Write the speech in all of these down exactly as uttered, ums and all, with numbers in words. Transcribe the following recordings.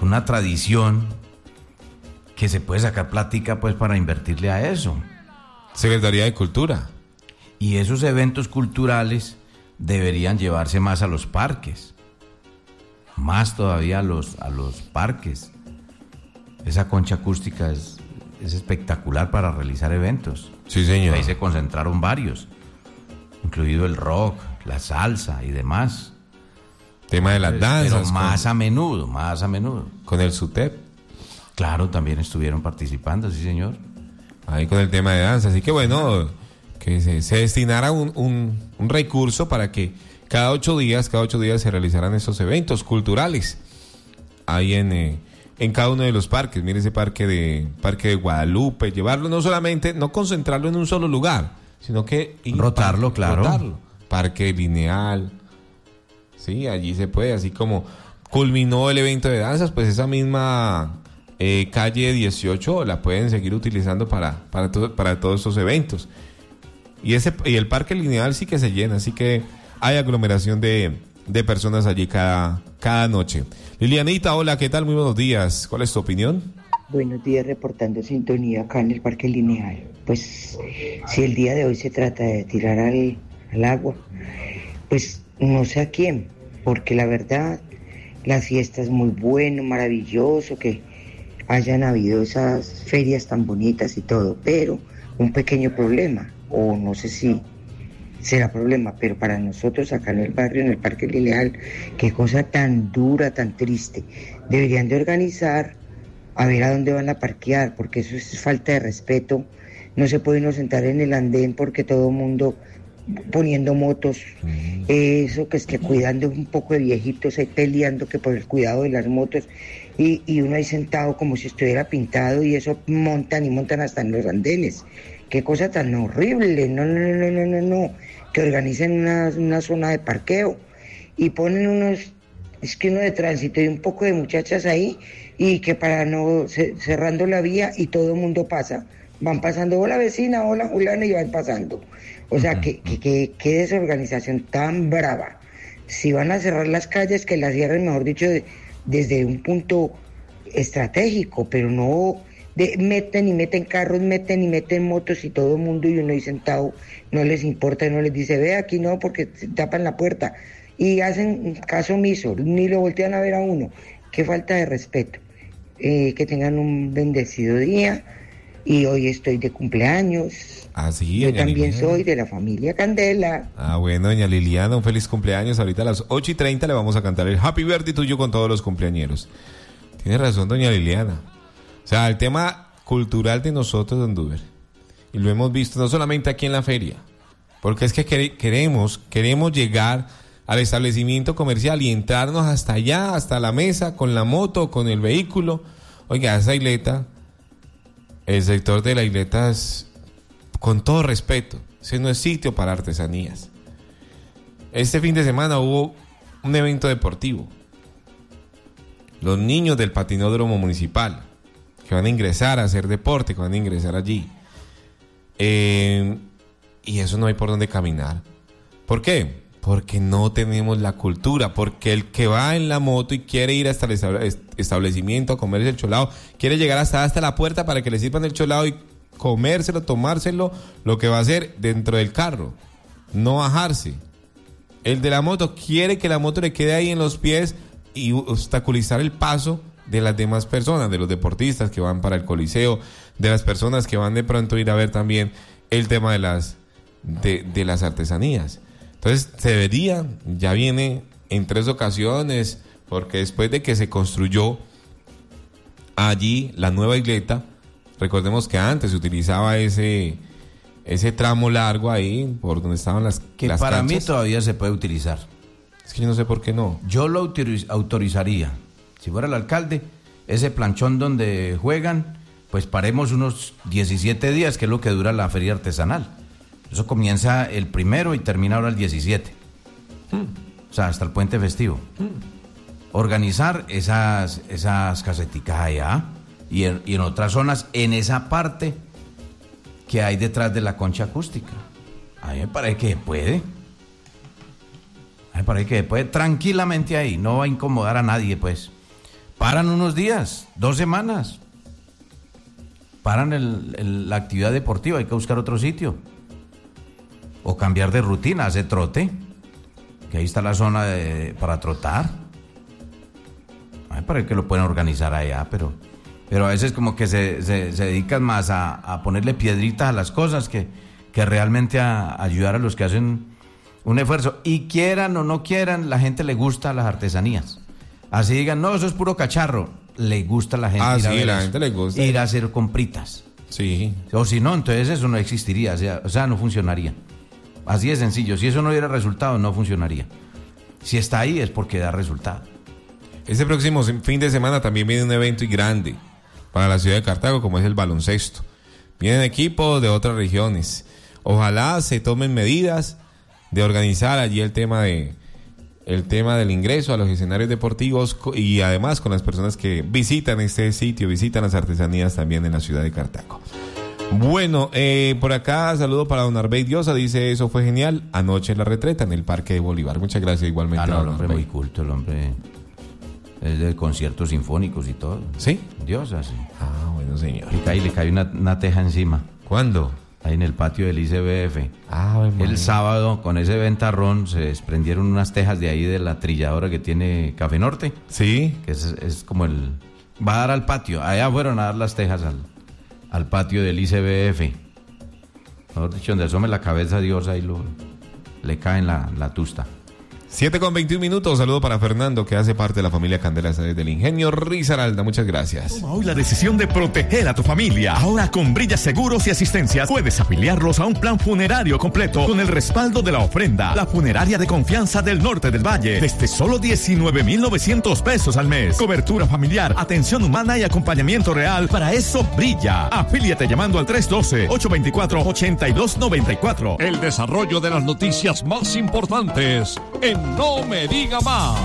una tradición que se puede sacar plática pues para invertirle a eso. Secretaría de Cultura. Y esos eventos culturales deberían llevarse más a los parques, más todavía a los, a los parques. Esa concha acústica es, es espectacular para realizar eventos. Sí, señor. Ahí se concentraron varios, incluido el rock, la salsa y demás. Tema de las danzas. Pero más con, a menudo, más a menudo. Con el SUTEP. Claro, también estuvieron participando, sí, señor. Ahí con el tema de danza. Así que bueno, que se, se destinara un, un, un recurso para que cada ocho días, cada ocho días se realizaran esos eventos culturales. Ahí en... Eh, en cada uno de los parques. Mire ese parque de parque de Guadalupe, llevarlo no solamente, no concentrarlo en un solo lugar, sino que rotarlo, par, claro. Rotarlo. Parque Lineal. Sí, allí se puede, así como culminó el evento de danzas, pues esa misma eh, calle dieciocho la pueden seguir utilizando para para todo, para todos estos eventos. Y ese y el Parque Lineal sí que se llena, así que hay aglomeración de de personas allí cada cada noche. Lilianita, hola, ¿qué tal? Muy buenos días. ¿Cuál es tu opinión? Buenos días, reportando sintonía acá en el Parque Lineal. Pues si el día de hoy se trata de tirar al, al agua, pues no sé a quién, porque la verdad, la fiesta es muy bueno, maravilloso, que hayan habido esas ferias tan bonitas y todo, pero un pequeño problema, o no sé si será problema, pero para nosotros acá en el barrio, en el Parque Lineal, qué cosa tan dura, tan triste. Deberían de organizar a ver a dónde van a parquear, porque eso es falta de respeto. No se puede uno sentar en el andén porque todo el mundo poniendo motos, mm. eso que es que cuidando un poco de viejitos ahí peleando que por el cuidado de las motos, y, y uno ahí sentado como si estuviera pintado, y eso montan y montan hasta en los andenes. Qué cosa tan horrible. No, no, no, no, no, no. Que organicen una, una zona de parqueo y ponen unos, es que uno de tránsito y un poco de muchachas ahí, y que para no, se, cerrando la vía y todo el mundo pasa. Van pasando, hola vecina, hola Juliana, y van pasando. O sea, uh-huh. que, que, que, que desorganización tan brava. Si van a cerrar las calles, que las cierren, mejor dicho, de, desde un punto estratégico, pero no... De, meten y meten carros, meten y meten motos y todo el mundo, y uno ahí sentado, no les importa, no les dice, ve aquí no, porque tapan la puerta, y hacen caso omiso, ni lo voltean a ver a uno. Qué falta de respeto. Eh, que tengan un bendecido día, y hoy estoy de cumpleaños. Ah, sí, yo también Liliana. Soy de la familia Candela. Ah, bueno, doña Liliana, un feliz cumpleaños. Ahorita a las ocho y treinta le vamos a cantar el Happy Birthday tuyo con todos los cumpleañeros. Tiene razón, doña Liliana. O sea, el tema cultural de nosotros de Anduber, y lo hemos visto no solamente aquí en la feria, porque es que queremos, queremos llegar al establecimiento comercial y entrarnos hasta allá, hasta la mesa, con la moto, con el vehículo. Oiga, esa isleta, el sector de la isleta es, con todo respeto, ese no es sitio para artesanías. Este fin de semana hubo un evento deportivo. Los niños del patinódromo municipal, que van a ingresar a hacer deporte, que van a ingresar allí. Eh, y eso no hay por dónde caminar. ¿Por qué? Porque no tenemos la cultura, porque el que va en la moto y quiere ir hasta el establecimiento a comerse el cholado, quiere llegar hasta, hasta la puerta para que le sirvan el cholado y comérselo, tomárselo, lo que va a hacer dentro del carro, no bajarse. El de la moto quiere que la moto le quede ahí en los pies y obstaculizar el paso de las demás personas, de los deportistas que van para el coliseo, de las personas que van de pronto a ir a ver también el tema de las de, de las artesanías. Entonces se debería, ya viene en tres ocasiones, porque después de que se construyó allí la nueva isleta, recordemos que antes se utilizaba ese ese tramo largo ahí por donde estaban las que las para canchas. mí todavía se puede utilizar. Es que yo no sé por qué no. Yo lo autoriz- autorizaría. Si fuera el alcalde, ese planchón donde juegan, pues paremos unos diecisiete días, que es lo que dura la feria artesanal. Eso comienza el primero y termina ahora el diecisiete. Mm. O sea, hasta el puente festivo. Mm. Organizar esas, esas caseticas allá y en, y en otras zonas, en esa parte que hay detrás de la concha acústica. A mí me parece que puede. A mí me parece que puede tranquilamente ahí. No va a incomodar a nadie, pues. paran unos días, dos semanas. Paran el, el, la actividad deportiva, hay que buscar otro sitio. O cambiar de rutina, hacer trote. Que ahí está la zona de, para trotar. Ay, para que lo pueden organizar allá, pero, pero a veces como que se, se, se dedican más a, a ponerle piedritas a las cosas que, que realmente a, a ayudar a los que hacen un esfuerzo. Y quieran o no quieran, la gente le gusta las artesanías. Así digan, no, eso es puro cacharro. Le gusta a la gente ah, ir sí, a ver la eso, gente le gusta ir a hacer compritas. Sí. O si no, entonces eso no existiría, o sea, o sea, no funcionaría. Así de sencillo, si eso no diera resultado, no funcionaría. Si está ahí es porque da resultado. Este próximo fin de semana también viene un evento grande para la ciudad de Cartago, como es el baloncesto. Vienen equipos de otras regiones. Ojalá se tomen medidas de organizar allí el tema de el tema del ingreso a los escenarios deportivos y además con las personas que visitan este sitio, visitan las artesanías también en la ciudad de Cartago. Bueno, eh, por acá saludo para don Arbey Diosa, dice, eso fue genial, anoche en la retreta en el Parque de Bolívar. Muchas gracias igualmente. Ah, no, a el don hombre Arbey. muy culto, el hombre es de conciertos sinfónicos y todo. ¿Sí? Diosa, sí. Ah, bueno, señor. Le cae, le cae una, una teja encima. ¿Cuándo? Ahí en el patio del I C B F. Ah, bueno. El sábado, con ese ventarrón, se desprendieron unas tejas de ahí de la trilladora que tiene Café Norte. Sí. Que es, es como el... Va a dar al patio. Allá fueron a dar las tejas al, al patio del I C B F. Mejor dicho, donde asome la cabeza Dios, ahí lo, le cae en la, la tusta. siete con veintiún minutos, saludo para Fernando, que hace parte de la familia Candela desde el Ingenio Risaralda, muchas gracias. Toma hoy la decisión de proteger a tu familia. Ahora con Brilla Seguros y Asistencias puedes afiliarlos a un plan funerario completo con el respaldo de la ofrenda. La funeraria de confianza del norte del valle, desde solo diecinueve mil novecientos pesos al mes. Cobertura familiar, atención humana y acompañamiento real. Para eso brilla. Afíliate llamando al tres uno dos, ocho dos cuatro, ocho dos nueve cuatro. El desarrollo de las noticias más importantes en No Me Diga Más.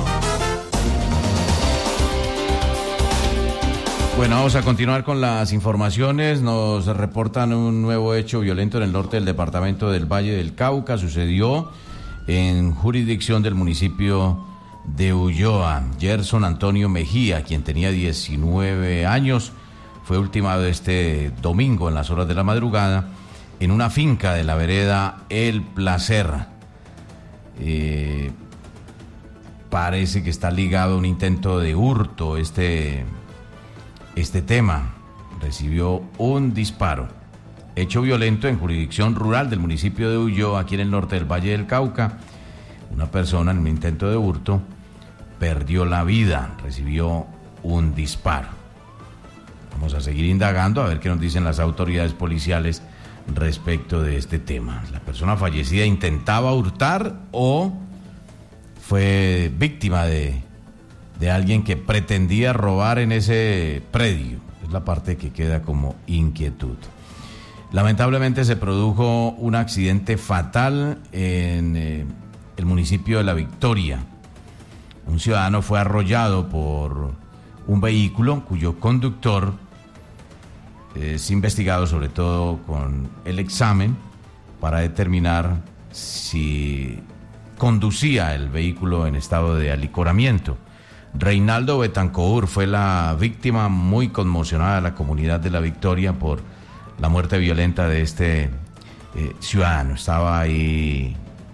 Bueno, vamos a continuar con las informaciones. Nos reportan un nuevo hecho violento en el norte del departamento del Valle del Cauca. Sucedió en jurisdicción del municipio de Ulloa. Gerson Antonio Mejía, quien tenía diecinueve años, fue ultimado este domingo en las horas de la madrugada en una finca de la vereda El Placer. Eh, parece que está ligado a un intento de hurto este, este tema. Recibió un disparo. Hecho violento en jurisdicción rural del municipio de Ulloa, aquí en el norte del Valle del Cauca. Una persona en un intento de hurto perdió la vida, recibió un disparo. Vamos a seguir indagando a ver qué nos dicen las autoridades policiales respecto de este tema. ¿La persona fallecida intentaba hurtar o fue víctima de, de alguien que pretendía robar en ese predio? Es la parte que queda como inquietud. Lamentablemente se produjo un accidente fatal en eh, el municipio de La Victoria. Un ciudadano fue arrollado por un vehículo cuyo conductor es investigado sobre todo con el examen para determinar si conducía el vehículo en estado de alicoramiento. Reinaldo Betancourt fue la víctima muy conmocionada de la comunidad de La Victoria por la muerte violenta de este eh, ciudadano. Estaba ahí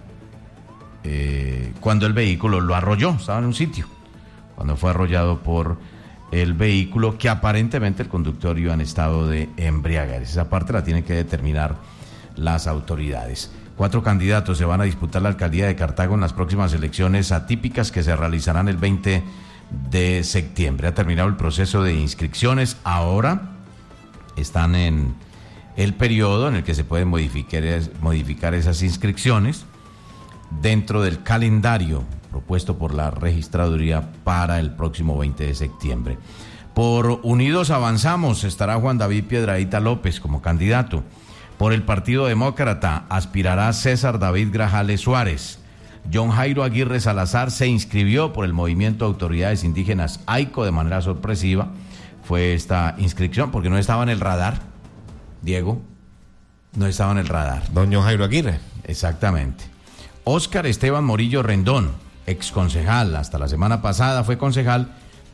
eh, cuando el vehículo lo arrolló, estaba en un sitio, cuando fue arrollado por el vehículo que aparentemente el conductor iba en estado de embriaguez. Esa parte la tienen que determinar las autoridades. Cuatro candidatos se van a disputar la alcaldía de Cartago en las próximas elecciones atípicas que se realizarán el veinte de septiembre. Ha terminado el proceso de inscripciones. Ahora están en el periodo en el que se pueden modificar, modificar esas inscripciones dentro del calendario propuesto por la registraduría para el próximo veinte de septiembre. Por Unidos Avanzamos estará Juan David Piedradita López como candidato. Por el Partido Demócrata aspirará César David Grajales Suárez. John Jairo Aguirre Salazar se inscribió por el Movimiento de Autoridades Indígenas AICO de manera sorpresiva. Fue esta inscripción porque no estaba en el radar, Diego, no estaba en el radar. Don John Jairo Aguirre. Exactamente. Óscar Esteban Morillo Rendón, ex concejal, hasta la semana pasada fue concejal,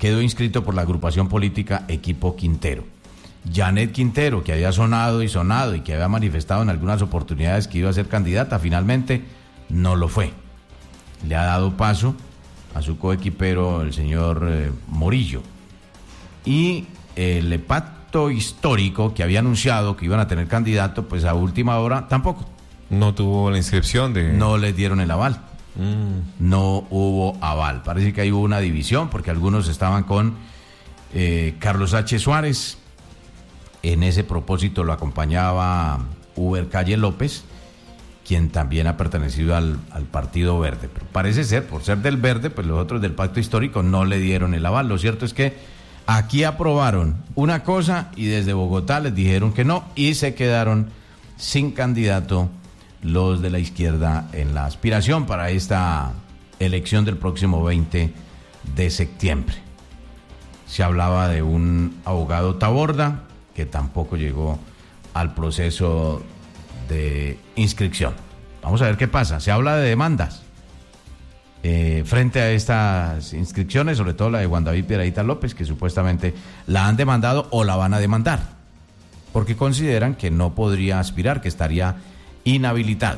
quedó inscrito por la agrupación política Equipo Quintero. Janet Quintero, que había sonado y sonado y que había manifestado en algunas oportunidades que iba a ser candidata, finalmente no lo fue. Le ha dado paso a su coequipero, el señor eh, Morillo. Y el pacto histórico que había anunciado que iban a tener candidato, pues a última hora tampoco. No tuvo la inscripción de... No les dieron el aval. Mm. No hubo aval. Parece que ahí hubo una división porque algunos estaban con eh, Carlos H. Suárez. En ese propósito lo acompañaba Uber Calle López, quien también ha pertenecido al, al Partido Verde. Pero parece ser, por ser del Verde, pues los otros del Pacto Histórico no le dieron el aval. Lo cierto es que aquí aprobaron una cosa y desde Bogotá les dijeron que no y se quedaron sin candidato los de la izquierda en la aspiración para esta elección del próximo veinte de septiembre. Se hablaba de un abogado Taborda que tampoco llegó al proceso de inscripción. Vamos a ver qué pasa. Se habla de demandas eh, frente a estas inscripciones, sobre todo la de Juan David Piedradita López, que supuestamente la han demandado o la van a demandar, porque consideran que no podría aspirar, que estaría inhabilitado.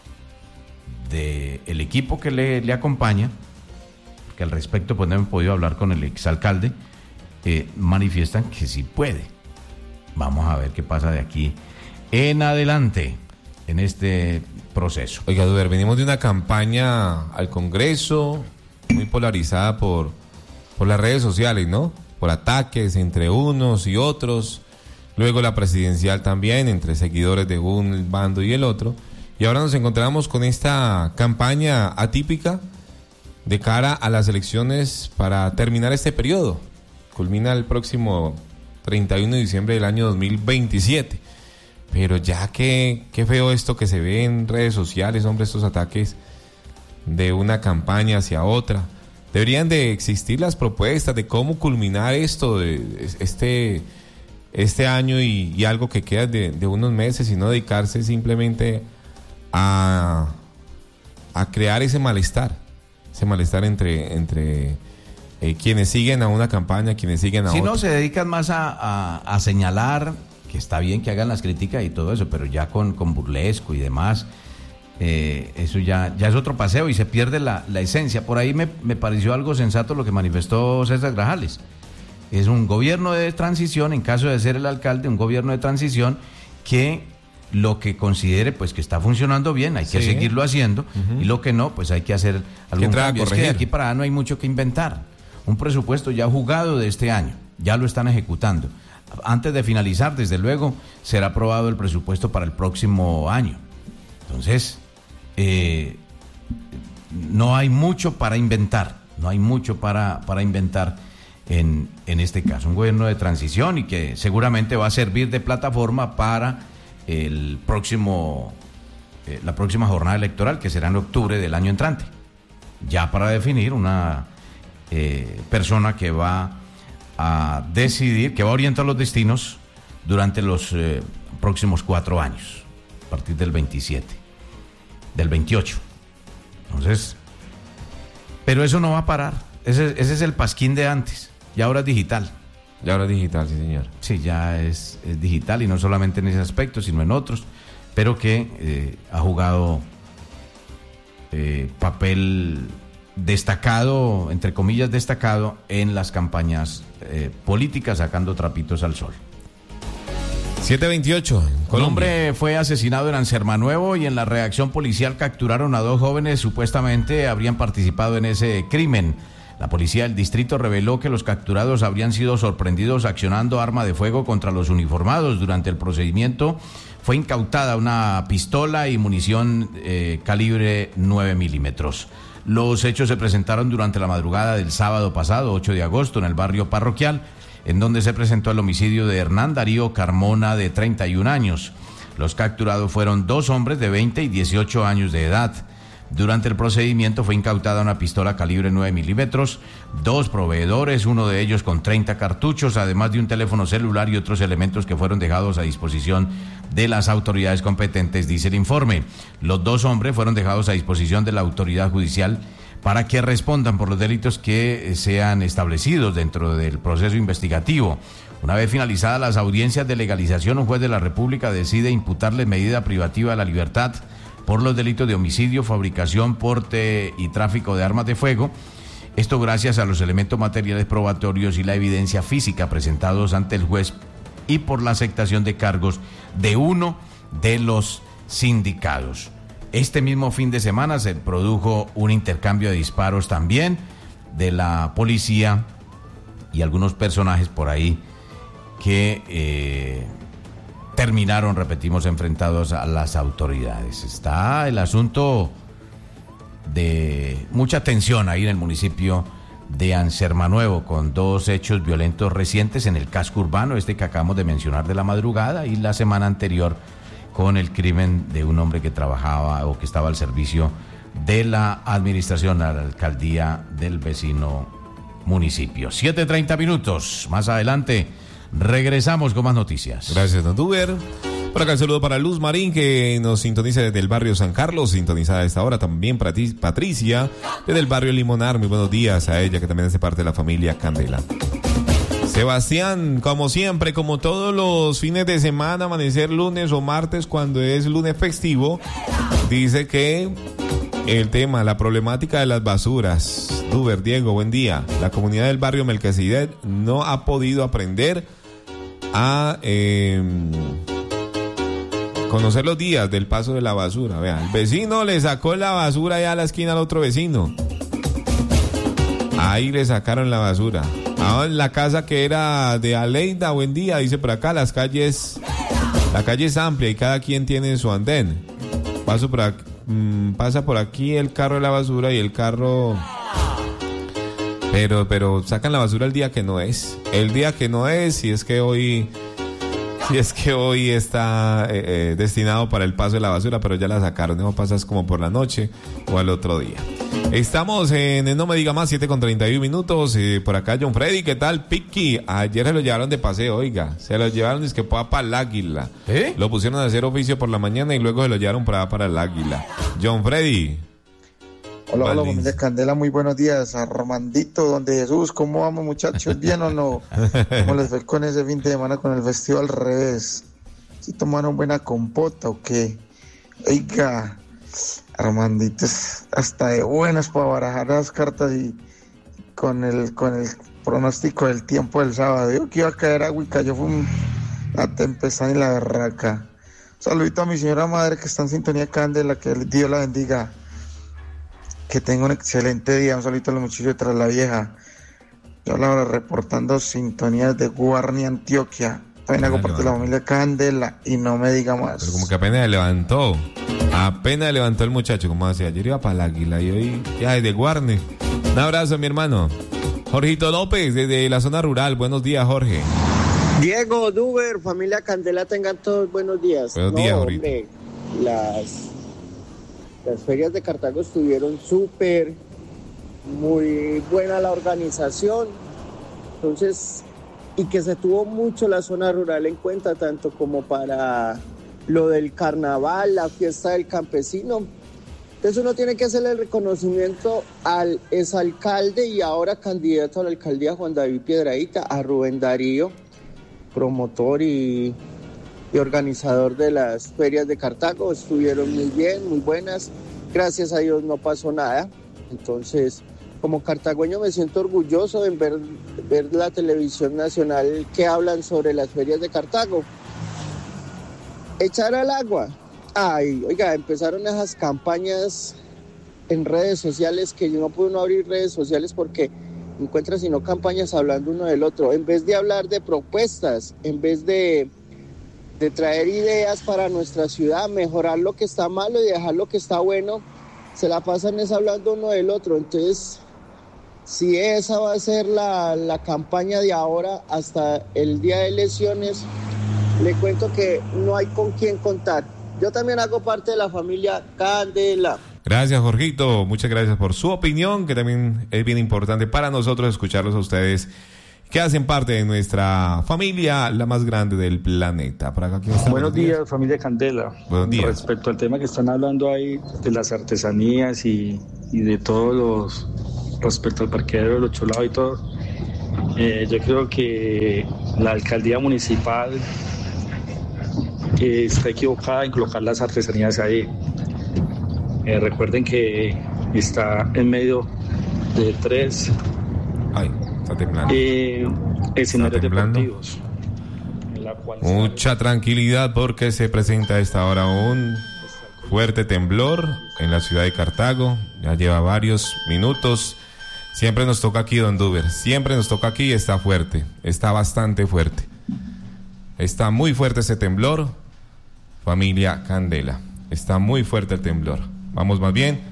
Del equipo que le, le acompaña, que al respecto pues no hemos podido hablar con el exalcalde, eh, manifiestan que sí puede. Vamos a ver qué pasa de aquí en adelante en este proceso. Oiga, Duber, venimos de una campaña al Congreso muy polarizada por, por las redes sociales, ¿no? Por ataques entre unos y otros. Luego la presidencial también, entre seguidores de un bando y el otro. Y ahora nos encontramos con esta campaña atípica de cara a las elecciones para terminar este periodo. Culmina el próximo treinta y uno de diciembre del año dos mil veintisiete. Pero ya que qué feo esto que se ve en redes sociales, hombre, estos ataques de una campaña hacia otra. Deberían de existir las propuestas de cómo culminar esto, de este, este año y, y algo que queda de, de unos meses, y no dedicarse simplemente a, a crear ese malestar, ese malestar entre, entre eh, quienes siguen a una campaña, quienes siguen a si otra. Si no, se dedican más a, a, a señalar, que está bien que hagan las críticas y todo eso, pero ya con, con burlesco y demás, eh, eso ya, ya es otro paseo y se pierde la, la esencia. Por ahí me, me pareció algo sensato lo que manifestó César Grajales. Es un gobierno de transición, en caso de ser el alcalde, un gobierno de transición que lo que considere pues que está funcionando bien, hay que sí. seguirlo haciendo, uh-huh. y lo que no, pues hay que hacer algún cambio. Es que de aquí para allá no hay mucho que inventar. Un presupuesto ya jugado de este año, ya lo están ejecutando. Antes de finalizar, desde luego, será aprobado el presupuesto para el próximo año. Entonces, eh, no hay mucho para inventar, no hay mucho para, para inventar en, en este caso. Un gobierno de transición y que seguramente va a servir de plataforma para el próximo, eh, la próxima jornada electoral, que será en octubre del año entrante, ya para definir una eh, persona que va a decidir, que va a orientar los destinos durante los eh, próximos cuatro años, a partir del veintisiete, del veintiocho. Entonces, pero eso no va a parar, ese, ese es el pasquín de antes, y ahora es digital. Y ahora es digital, sí señor. Sí, ya es, es digital, y no solamente en ese aspecto, sino en otros, pero que eh, ha jugado eh, papel destacado, entre comillas destacado, en las campañas eh, políticas, sacando trapitos al sol. siete veintiocho, Un hombre fue asesinado en Ansermanuevo y en la reacción policial capturaron a dos jóvenes, supuestamente habrían participado en ese crimen. La policía del distrito reveló que los capturados habrían sido sorprendidos accionando arma de fuego contra los uniformados. Durante el procedimiento fue incautada una pistola y munición eh, calibre nueve milímetros. Los hechos se presentaron durante la madrugada del sábado pasado, ocho de agosto, en el barrio Parroquial, en donde se presentó el homicidio de Hernán Darío Carmona, de treinta y un años. Los capturados fueron dos hombres de veinte y dieciocho años de edad. Durante el procedimiento fue incautada una pistola calibre nueve milímetros, dos proveedores, uno de ellos con treinta cartuchos, además de un teléfono celular y otros elementos que fueron dejados a disposición de las autoridades competentes, dice el informe. Los dos hombres fueron dejados a disposición de la autoridad judicial para que respondan por los delitos que sean establecidos dentro del proceso investigativo. Una vez finalizadas las audiencias de legalización, un juez de la República decide imputarle medida privativa de la libertad por los delitos de homicidio, fabricación, porte y tráfico de armas de fuego. Esto gracias a los elementos materiales probatorios y la evidencia física presentados ante el juez y por la aceptación de cargos de uno de los sindicados. Este mismo fin de semana se produjo un intercambio de disparos también de la policía y algunos personajes por ahí que eh, terminaron, repetimos, enfrentados a las autoridades. Está el asunto de mucha tensión ahí en el municipio de Ansermanuevo, con dos hechos violentos recientes en el casco urbano, este que acabamos de mencionar de la madrugada, y la semana anterior con el crimen de un hombre que trabajaba o que estaba al servicio de la administración, a la alcaldía del vecino municipio. siete treinta minutos, más adelante regresamos con más noticias. Gracias, don Duber. Por acá el saludo para Luz Marín, que nos sintoniza desde el barrio San Carlos, sintonizada a esta hora. También para ti, Patricia, desde el barrio Limonar. Muy buenos días a ella, que también hace parte de la familia Candela. Sebastián, como siempre, como todos los fines de semana, amanecer lunes o martes cuando es lunes festivo, dice que el tema, la problemática de las basuras. Duber, Diego, buen día. La comunidad del barrio Melquisedec no ha podido aprender a eh, conocer los días del paso de la basura. Vean, el vecino le sacó la basura allá a la esquina al otro vecino. Ahí le sacaron la basura. Ahora en la casa que era de Aleida, buen día, dice por acá, las calles, la calle es amplia y cada quien tiene su andén. Paso por aquí, mmm, pasa por aquí el carro de la basura y el carro... Pero, pero sacan la basura el día que no es. El día que no es, si es que hoy, si es que hoy está eh, eh, destinado para el paso de la basura, pero ya la sacaron. No pasas como por la noche o al otro día. Estamos en el No Me Diga Más, siete con treinta y uno minutos. Eh, por acá, John Freddy, ¿qué tal? Piki, ayer se lo llevaron de paseo, oiga. Se lo llevaron, es que para el Águila. ¿Eh? Lo pusieron a hacer oficio por la mañana y luego se lo llevaron para, para el Águila. John Freddy. Hola, hola, familia Candela, muy buenos días. Armandito, donde Jesús, ¿cómo vamos, muchachos? ¿Bien o no? ¿Cómo les fue con ese fin de semana con el vestido al revés? ¿Sí tomaron buena compota o qué? Oiga, Armandito es hasta de buenas para barajar las cartas y con el con el pronóstico del tiempo del sábado. Digo que iba a caer agua y cayó, fue un, la tempestad y la berraca. Saludito a mi señora madre que está en sintonía Candela, que Dios la bendiga. Que tenga un excelente día. Un saludito a los muchachos tras la vieja. Yo ahora reportando sintonías de Guarni, Antioquia. También hago parte de la familia Candela y No Me Diga Más. Pero como que apenas se levantó. Apenas se levantó el muchacho. Como decía, ayer iba para el Águila y hoy ya desde Guarni. Un abrazo, mi hermano. Jorgito López, desde la zona rural. Buenos días, Jorge. Diego, Duber, familia Candela, tengan todos buenos días. Buenos no, días, Jorgito. Hombre, las... Las ferias de Cartago estuvieron súper, muy buena la organización, entonces, y que se tuvo mucho la zona rural en cuenta, tanto como para lo del carnaval, la fiesta del campesino. Entonces uno tiene que hacerle el reconocimiento al exalcalde y ahora candidato a la alcaldía, Juan David Piedradita, a Rubén Darío, promotor y... y organizador de las ferias de Cartago. Estuvieron muy bien, muy buenas, gracias a Dios no pasó nada. Entonces, como cartagüeño me siento orgulloso en ver, ver la televisión nacional que hablan sobre las ferias de Cartago. Echar al agua, ay, oiga, empezaron esas campañas en redes sociales que yo no pude no abrir redes sociales porque encuentra sino campañas hablando uno del otro, en vez de hablar de propuestas, en vez de de traer ideas para nuestra ciudad, mejorar lo que está malo y dejar lo que está bueno, se la pasan es hablando uno del otro. Entonces, si esa va a ser la, la campaña de ahora hasta el día de elecciones, le cuento que no hay con quién contar. Yo también hago parte de la familia Candela. Gracias, Jorgito, muchas gracias por su opinión, que también es bien importante para nosotros escucharlos a ustedes, que hacen parte de nuestra familia, la más grande del planeta. Por acá, ¿quién está? Buenos días, días, familia Candela. Buenos días. Respecto al tema que están hablando ahí de las artesanías y, y de todos los, respecto al parqueadero de los cholados y todo, eh, yo creo que la alcaldía municipal eh, está equivocada en colocar las artesanías ahí. Eh, recuerden que está en medio de tres Ay, está temblando. eh, escenarios Está temblando. deportivos. En la cual Mucha tranquilidad porque se presenta a esta hora un fuerte temblor en la ciudad de Cartago. Ya lleva varios minutos. Siempre nos toca aquí, don Duber. Siempre nos toca aquí y está fuerte. Está bastante fuerte. Está muy fuerte ese temblor. Familia Candela. Está muy fuerte el temblor. Vamos más bien